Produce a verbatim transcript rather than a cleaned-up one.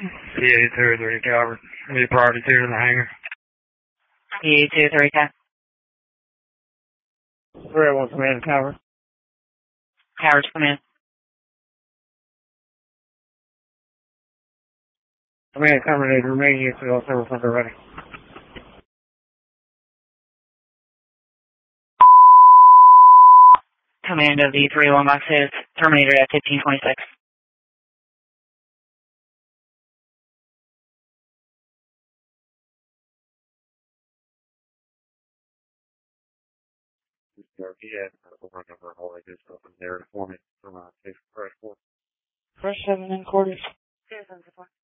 P eight two three Calvert. Need priority two in the hangar. P eight two three Calvert. three oh one command Calvert. Calvert, come in. Command Calvert need remaining units to all service under ready. Command of the three oh one box is terminated at fifteen twenty-six. Yeah, over number of all I just opened there for me from uh, safe fresh four. Fresh seven in quarters.